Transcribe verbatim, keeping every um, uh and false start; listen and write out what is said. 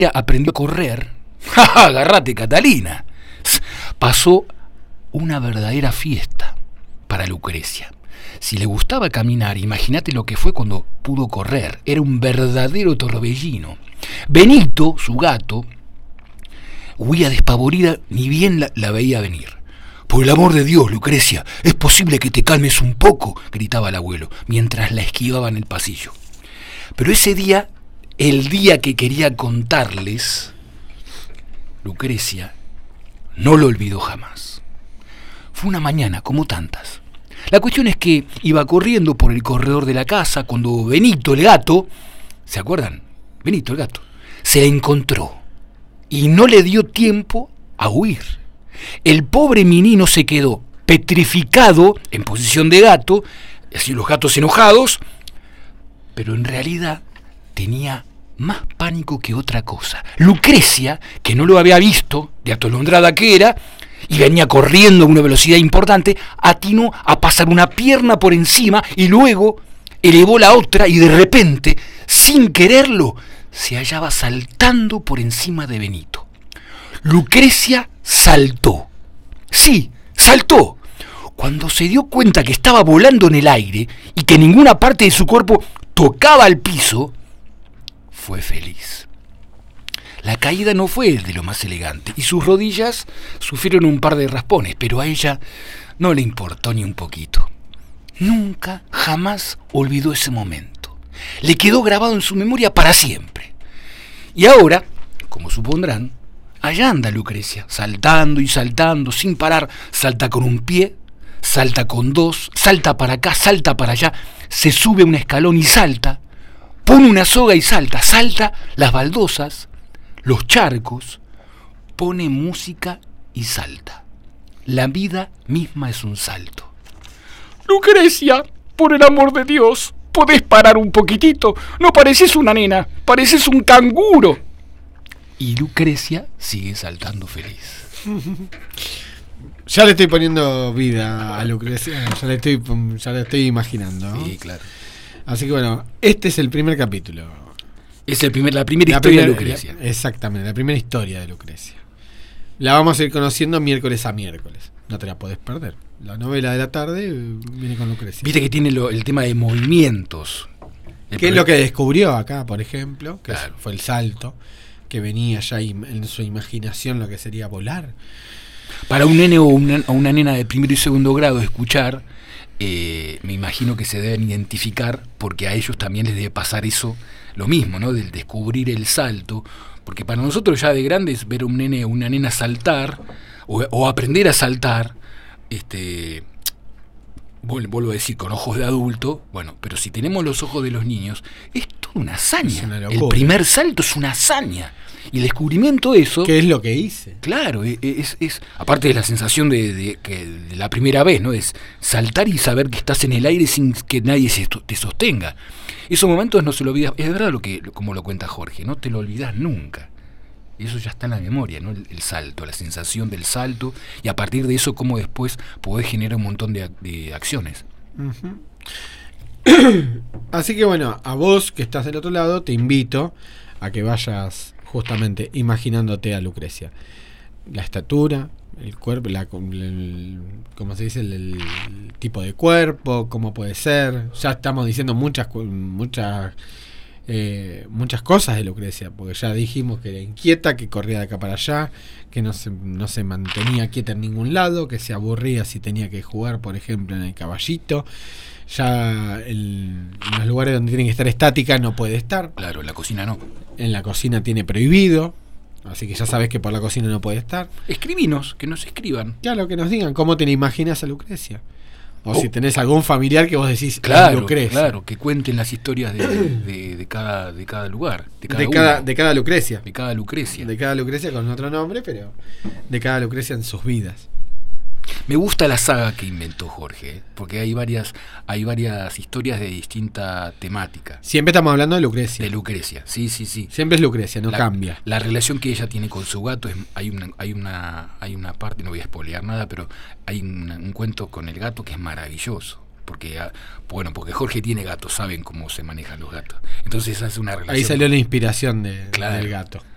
aprendió a correr. Agarrate, Catalina. Pasó una verdadera fiesta para Lucrecia. Si le gustaba caminar, imagínate lo que fue cuando pudo correr. Era un verdadero torbellino. Benito, su gato, huía despavorida, ni bien la, la veía venir. «Por el amor de Dios, Lucrecia, ¿es posible que te calmes un poco?», gritaba el abuelo, mientras la esquivaba en el pasillo. Pero ese día, el día que quería contarles, Lucrecia no lo olvidó jamás. Fue una mañana como tantas. La cuestión es que iba corriendo por el corredor de la casa cuando Benito, el gato, ¿se acuerdan? Benito, el gato, se la encontró y no le dio tiempo a huir. El pobre menino se quedó petrificado en posición de gato, así los gatos enojados, pero en realidad tenía más pánico que otra cosa. Lucrecia, que no lo había visto, de atolondrada que era, y venía corriendo a una velocidad importante, atinó a pasar una pierna por encima y luego elevó la otra y de repente, sin quererlo, se hallaba saltando por encima de Benito. Lucrecia saltó. Sí, saltó. Cuando se dio cuenta que estaba volando en el aire y que ninguna parte de su cuerpo tocaba al piso, fue feliz. La caída no fue de lo más elegante y sus rodillas sufrieron un par de raspones, pero a ella no le importó ni un poquito. Nunca, jamás olvidó ese momento. Le quedó grabado en su memoria para siempre. Y ahora, como supondrán, allá anda Lucrecia, saltando y saltando sin parar. Salta con un pie, salta con dos, salta para acá, salta para allá, se sube a un escalón y salta, pone una soga y salta, salta las baldosas, los charcos, pone música y salta. La vida misma es un salto. Lucrecia, por el amor de Dios, ¿podés parar un poquitito? No pareces una nena, pareces un canguro. Y Lucrecia sigue saltando feliz. Ya le estoy poniendo vida a Lucrecia, ya le estoy, ya le estoy imaginando, ¿no? Sí, claro. Así que bueno, este es el primer capítulo. Es el primer, la primera la historia primera, de Lucrecia. La, exactamente, la primera historia de Lucrecia. La vamos a ir conociendo miércoles a miércoles. No te la podés perder. La novela de la tarde viene con Lucrecia. Viste que tiene lo, el tema de movimientos. El ¿Qué es lo que descubrió acá, por ejemplo? Que claro. fue el salto, que venía ya en su imaginación lo que sería volar. Para un nene o una, o una nena de primero y segundo grado escuchar, eh, me imagino que se deben identificar, porque a ellos también les debe pasar eso, lo mismo, ¿no? Del descubrir el salto, porque para nosotros ya de grandes ver a un nene o una nena saltar o, o aprender a saltar, este, vuelvo a decir con ojos de adulto, bueno, pero si tenemos los ojos de los niños, es toda una hazaña. Es una el primer salto es una hazaña. Y el descubrimiento de eso... ¿Qué es lo que hice? Claro, es, es, es aparte de la sensación de, de, que de la primera vez, ¿no? Es saltar y saber que estás en el aire sin que nadie se, te sostenga. Esos momentos no se lo olvidas. Es verdad lo que, como lo cuenta Jorge, no te lo olvidas nunca. Y eso ya está en la memoria, ¿no? El, el salto, la sensación del salto. Y a partir de eso, cómo después podés generar un montón de, de acciones. Uh-huh. Así que bueno, a vos que estás del otro lado, te invito a que vayas... justamente imaginándote a Lucrecia, la estatura, el cuerpo, la, el, ¿cómo se dice? El, el tipo de cuerpo, cómo puede ser. Ya estamos diciendo muchas muchas eh, muchas cosas de Lucrecia, porque ya dijimos que era inquieta, que corría de acá para allá, que no se, no se mantenía quieta en ningún lado, que se aburría si tenía que jugar, por ejemplo, en el caballito. Ya el, en los lugares donde tiene que estar estática no puede estar. Claro, en la cocina no. En la cocina tiene prohibido, así que ya sabes que por la cocina no puede estar. Escribinos, que nos escriban. Claro, que nos digan cómo te la imaginas a Lucrecia. O oh. si tenés algún familiar que vos decís, claro, Lucrecia. Claro, que cuenten las historias de, de, de, cada, de cada lugar. De cada, de, cada, de cada Lucrecia. De cada Lucrecia. De cada Lucrecia con otro nombre, pero de cada Lucrecia en sus vidas. Me gusta la saga que inventó Jorge, porque hay varias hay varias historias de distinta temática. Siempre estamos hablando de Lucrecia. De Lucrecia, sí, sí, sí. Siempre es Lucrecia, no la, cambia. La relación que ella tiene con su gato, es, hay una hay una hay una parte, no voy a spoilear nada, pero hay una, un cuento con el gato que es maravilloso. Porque, bueno, porque Jorge tiene gatos, saben cómo se manejan los gatos. Entonces hace una relación. Ahí salió la inspiración de, claro, del gato.